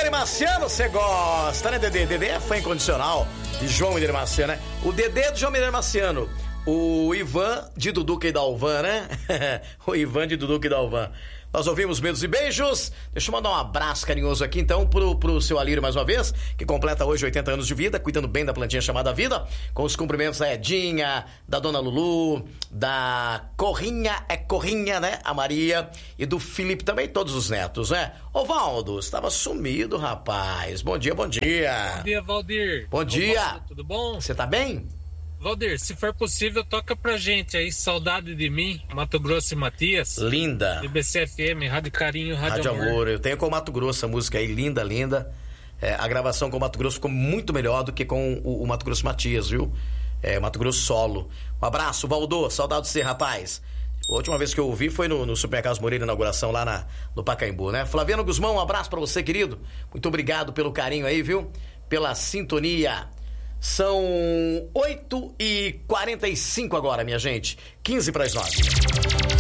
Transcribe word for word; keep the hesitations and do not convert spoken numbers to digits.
Idere Marciano, você gosta, né, Dedê? Dedê é fã incondicional de João Idere Marciano, né? O Dedê é do João Idere Marciano. O Ivan de Duduca e Dalvan, né? O Ivan de Duduca e Dalvan. Nós ouvimos Medos e Beijos. Deixa eu mandar um abraço carinhoso aqui, então, pro, pro seu Alírio mais uma vez, que completa hoje oitenta anos de vida, cuidando bem da plantinha chamada Vida, com os cumprimentos da Edinha, da Dona Lulu, da Corrinha, é Corrinha, né? A Maria, e do Felipe também, todos os netos, né? Ô, Valdo, estava sumido, rapaz. Bom dia, bom dia. Bom dia, Valdir. Bom dia. Valdir, tudo bom? Você tá bem? Valdir, se for possível, toca pra gente aí, Saudade de Mim, Mato Grosso e Matias. Linda. D B C F M, Rádio Carinho, Rádio, Rádio Amor. Amor. Eu tenho com o Mato Grosso a música aí, linda, linda. É, a gravação com o Mato Grosso ficou muito melhor do que com o, o Mato Grosso Matias, viu? É, Mato Grosso solo. Um abraço, Valdo, saudade de você, rapaz. A última vez que eu ouvi foi no, no Supermercado Moreira, inauguração lá na, no Pacaembu, né? Flaviano Guzmão, um abraço pra você, querido. Muito obrigado pelo carinho aí, viu? Pela sintonia. São oito e quarenta e cinco agora, minha gente. quinze para as nove.